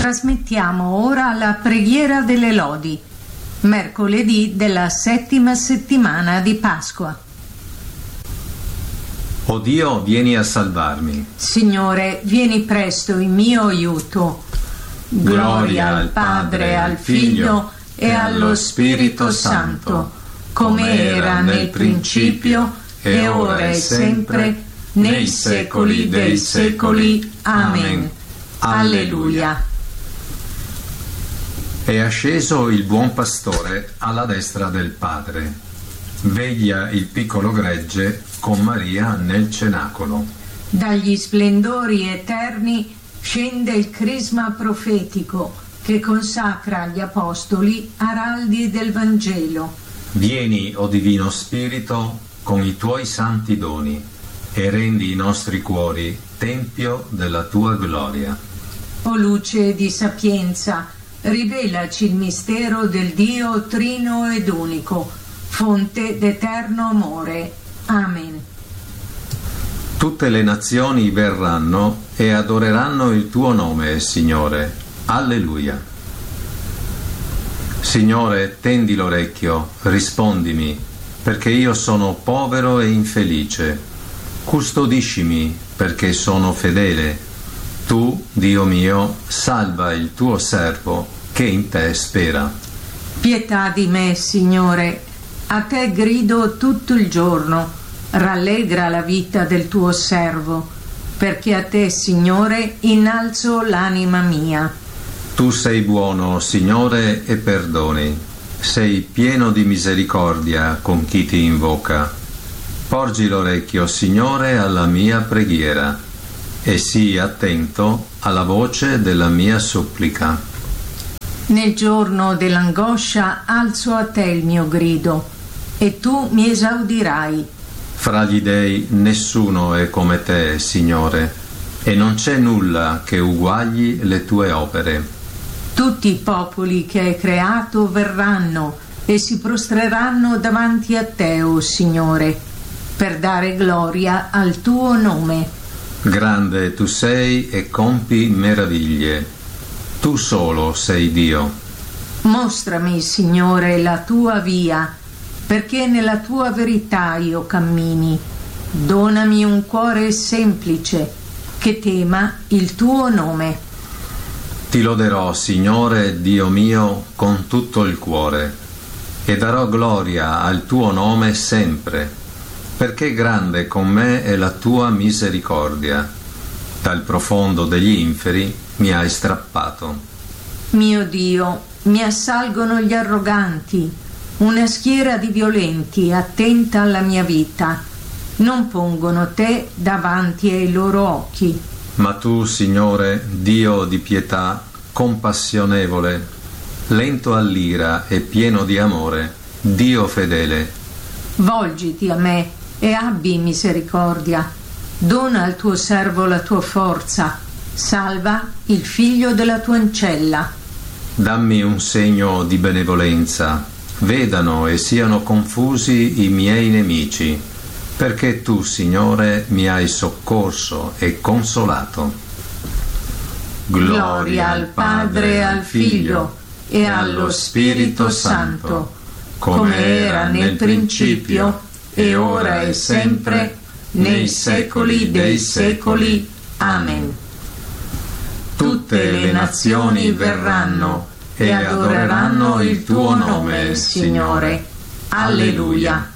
Trasmettiamo ora la preghiera delle lodi, mercoledì della 7ª settimana di Pasqua. O Dio, vieni a salvarmi. Signore, vieni presto in mio aiuto. Gloria al Padre, al Figlio e allo Spirito Santo, come era nel principio, e ora e sempre, nei secoli dei secoli. Amen. Alleluia. È asceso il buon pastore alla destra del Padre. Veglia il piccolo gregge con Maria nel cenacolo. Dagli splendori eterni scende il crisma profetico che consacra gli apostoli araldi del Vangelo. Vieni, o Divino Spirito, con i tuoi santi doni e rendi i nostri cuori tempio della tua gloria. O luce di sapienza, rivelaci il mistero del Dio trino ed unico, fonte d'eterno amore. Amen. Tutte le nazioni verranno e adoreranno il tuo nome, Signore. Alleluia. Signore, tendi l'orecchio, rispondimi, perché io sono povero e infelice. Custodiscimi, perché sono fedele. Tu, Dio mio, salva il tuo servo, che in te spera. Pietà di me, Signore, a te grido tutto il giorno, rallegra la vita del tuo servo, perché a te, Signore, innalzo l'anima mia. Tu sei buono, Signore, e perdoni. Sei pieno di misericordia con chi ti invoca. Porgi l'orecchio, Signore, alla mia preghiera e sii attento alla voce della mia supplica. Nel giorno dell'angoscia alzo a te il mio grido, e tu mi esaudirai. Fra gli dei nessuno è come te, Signore, e non c'è nulla che uguagli le tue opere. Tutti i popoli che hai creato verranno e si prostreranno davanti a te, o Signore, per dare gloria al tuo nome. Grande tu sei e compi meraviglie. Tu solo sei Dio. Mostrami, Signore, la tua via, perché nella tua verità io cammini. Donami un cuore semplice, che tema il tuo nome. Ti loderò, Signore, Dio mio, con tutto il cuore, e darò gloria al tuo nome sempre, perché grande con me è la tua misericordia. Dal profondo degli inferi mi hai strappato. Mio Dio, mi assalgono gli arroganti, una schiera di violenti attenta alla mia vita. Non pongono te davanti ai loro occhi. Ma tu, Signore, Dio di pietà, compassionevole, lento all'ira e pieno di amore, Dio fedele. Volgiti a me e abbi misericordia. Dona al tuo servo la tua forza. Salva il figlio della tua ancella. Dammi un segno di benevolenza. Vedano e siano confusi i miei nemici, perché tu, Signore, mi hai soccorso e consolato. Gloria al Padre e al Figlio e allo Spirito Santo, come era nel principio, e ora e sempre, nei secoli dei secoli. Amen. Tutte le nazioni verranno e adoreranno il tuo nome, Signore. Alleluia.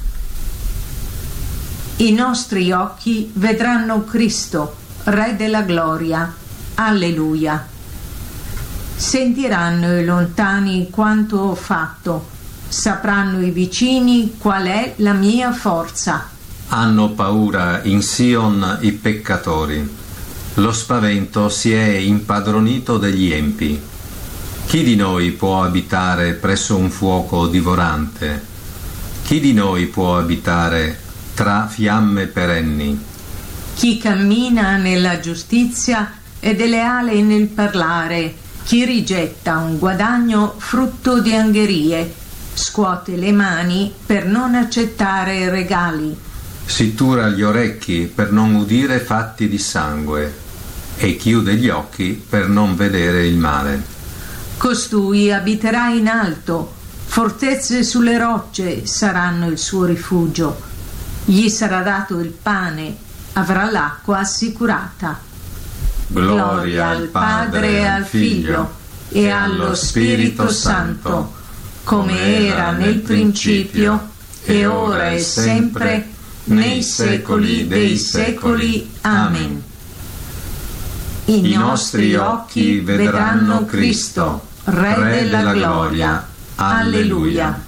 I nostri occhi vedranno Cristo, Re della gloria. Alleluia. Sentiranno i lontani quanto ho fatto, sapranno i vicini qual è la mia forza. Hanno paura in Sion i peccatori. Lo spavento si è impadronito degli empi. Chi di noi può abitare presso un fuoco divorante? Chi di noi può abitare tra fiamme perenni? Chi cammina nella giustizia ed è leale nel parlare, chi rigetta un guadagno frutto di angherie, scuote le mani per non accettare regali. Si tura gli orecchi per non udire fatti di sangue. e chiude gli occhi per non vedere il male. Costui abiterà in alto, fortezze sulle rocce saranno il suo rifugio. Gli sarà dato il pane, avrà l'acqua assicurata. Gloria al Padre e al Figlio e allo Spirito Santo, come era nel principio, e ora e sempre, nei secoli dei secoli. Amen. I nostri occhi vedranno Cristo, Re della gloria. Alleluia.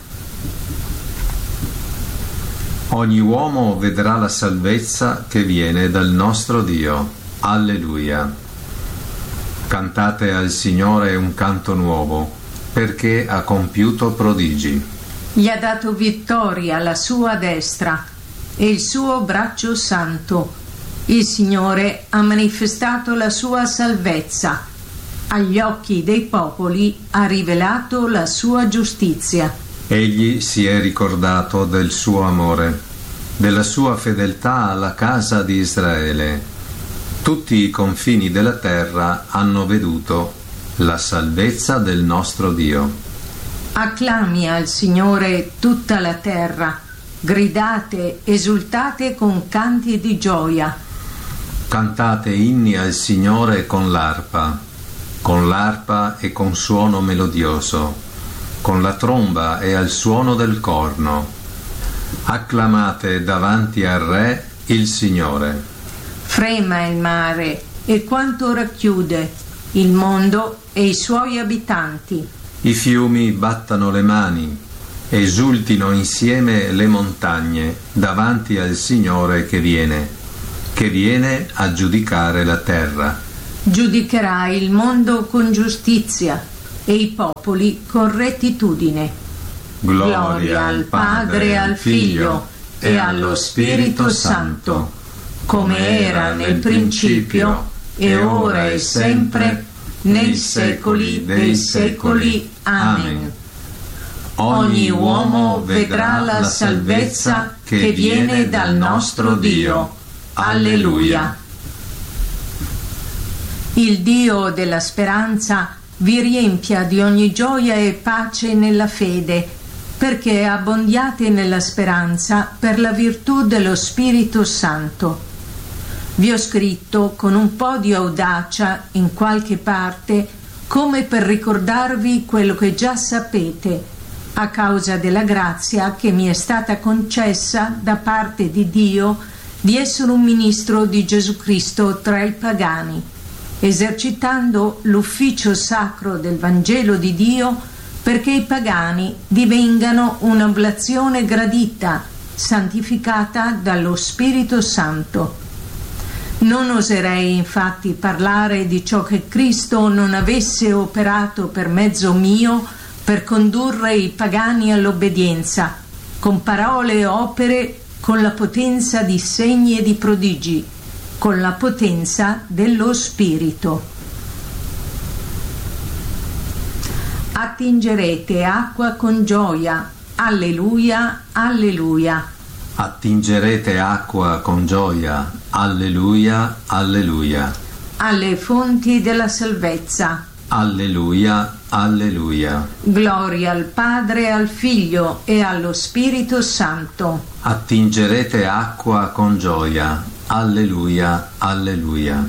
Ogni uomo vedrà la salvezza che viene dal nostro Dio. Alleluia. Cantate al Signore un canto nuovo, perché ha compiuto prodigi. Gli ha dato vittoria alla sua destra e il suo braccio santo. Il Signore ha manifestato la sua salvezza. Agli occhi dei popoli ha rivelato la sua giustizia. Egli si è ricordato del suo amore, della sua fedeltà alla casa di Israele. Tutti i confini della terra hanno veduto la salvezza del nostro Dio. Acclami al Signore tutta la terra, gridate, esultate con canti di gioia. Cantate inni al Signore con l'arpa e con suono melodioso, con la tromba e al suono del corno. Acclamate davanti al Re il Signore. Frema il mare e quanto racchiude, il mondo e i suoi abitanti. I fiumi battano le mani, esultino insieme le montagne davanti al Signore che viene a giudicare la terra. Giudicherà il mondo con giustizia e i popoli con rettitudine. Gloria al Padre e al Figlio e allo Spirito Santo, come era nel principio, e ora e sempre, nei secoli dei secoli. Amen. Ogni uomo vedrà la salvezza che viene dal nostro Dio. Alleluia. Il Dio della speranza vi riempia di ogni gioia e pace nella fede, perché abbondiate nella speranza per la virtù dello Spirito Santo. Vi ho scritto con un po' di audacia in qualche parte, come per ricordarvi quello che già sapete, a causa della grazia che mi è stata concessa da parte di Dio di essere un ministro di Gesù Cristo tra i pagani, esercitando l'ufficio sacro del Vangelo di Dio, perché i pagani divengano un'oblazione gradita, santificata dallo Spirito Santo. Non oserei infatti parlare di ciò che Cristo non avesse operato per mezzo mio per condurre i pagani all'obbedienza, con parole e opere, con la potenza di segni e di prodigi, con la potenza dello Spirito. Attingerete acqua con gioia. Alleluia, alleluia. Attingerete acqua con gioia. Alleluia, alleluia. Alle fonti della salvezza. Alleluia, alleluia. Gloria al Padre e al Figlio e allo Spirito Santo. Attingerete acqua con gioia. Alleluia, alleluia.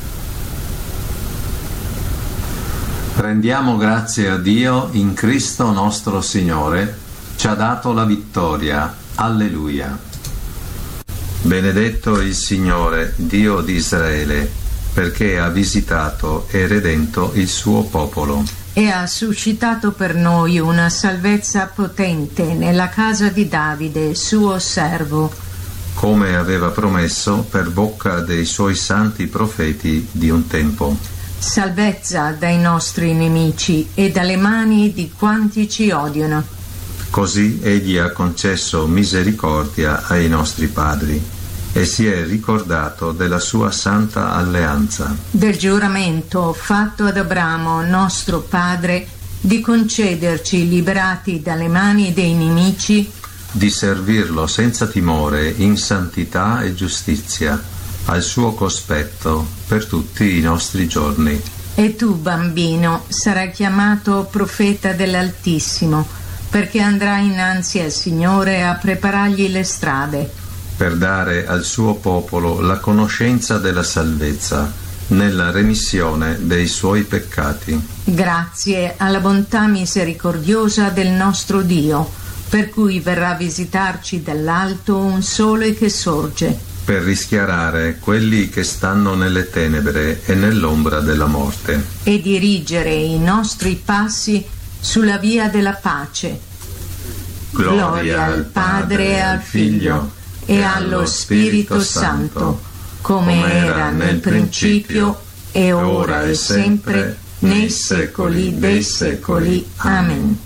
Rendiamo grazie a Dio in Cristo nostro Signore, ci ha dato la vittoria. Alleluia. Benedetto il Signore, Dio di Israele, perché ha visitato e redento il suo popolo. E ha suscitato per noi una salvezza potente nella casa di Davide, suo servo, come aveva promesso per bocca dei suoi santi profeti di un tempo. Salvezza dai nostri nemici e dalle mani di quanti ci odiano. Così egli ha concesso misericordia ai nostri padri e si è ricordato della sua santa alleanza. Del giuramento fatto ad Abramo, nostro padre, di concederci, liberati dalle mani dei nemici, di servirlo senza timore in santità e giustizia, al suo cospetto per tutti i nostri giorni. E tu, bambino, sarai chiamato profeta dell'Altissimo, perché andrai innanzi al Signore a preparargli le strade, per dare al suo popolo la conoscenza della salvezza, nella remissione dei suoi peccati. Grazie alla bontà misericordiosa del nostro Dio, per cui verrà a visitarci dall'alto un sole che sorge, per rischiarare quelli che stanno nelle tenebre e nell'ombra della morte, e dirigere i nostri passi sulla via della pace. Gloria al Padre e al Figlio e allo Spirito Santo, come era nel principio e ora e sempre, nei secoli dei secoli. Amen.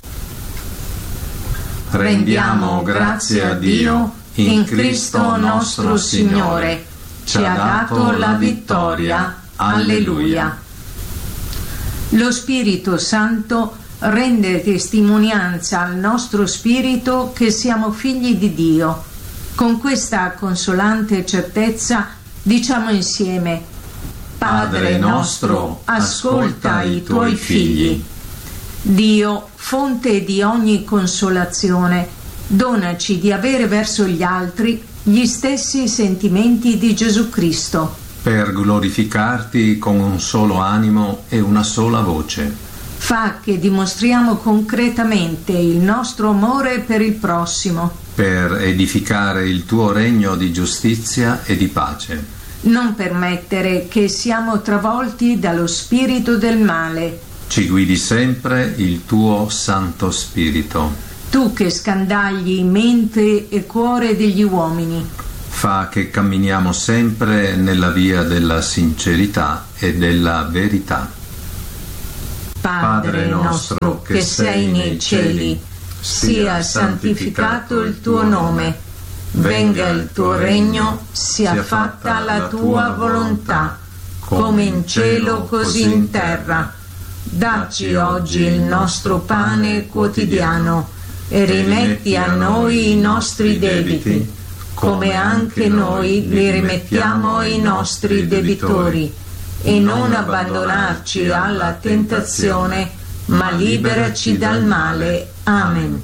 Rendiamo grazie a Dio in Cristo nostro Signore, ci ha dato la vittoria. Alleluia. Lo Spirito Santo rende testimonianza al nostro spirito che siamo figli di Dio. Con questa consolante certezza diciamo insieme: Padre nostro, ascolta i tuoi figli. Dio, fonte di ogni consolazione, donaci di avere verso gli altri gli stessi sentimenti di Gesù Cristo, per glorificarti con un solo animo e una sola voce. Fa che dimostriamo concretamente il nostro amore per il prossimo, per edificare il tuo regno di giustizia e di pace. Non permettere che siamo travolti dallo spirito del male. Ci guidi sempre il tuo Santo Spirito. Tu che scandagli mente e cuore degli uomini. Fa che camminiamo sempre nella via della sincerità e della verità. Padre nostro che sei nei cieli, sia santificato il tuo nome, venga il tuo regno, sia fatta la tua volontà, come in cielo così in terra. Dacci oggi il nostro pane quotidiano e rimetti a noi i nostri debiti, come anche noi li rimettiamo ai nostri debitori, e non abbandonarci alla tentazione, ma liberaci dal male. Amen.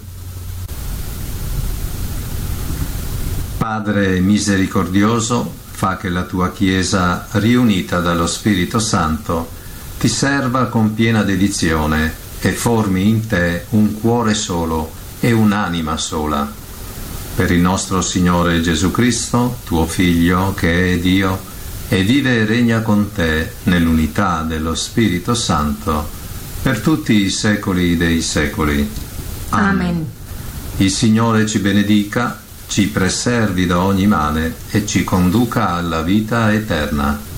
Padre misericordioso, fa che la tua Chiesa, riunita dallo Spirito Santo, ti serva con piena dedizione e formi in te un cuore solo e un'anima sola. Per il nostro Signore Gesù Cristo, tuo Figlio, che è Dio, e vive e regna con te nell'unità dello Spirito Santo, per tutti i secoli dei secoli. Amen. Il Signore ci benedica, ci preservi da ogni male e ci conduca alla vita eterna.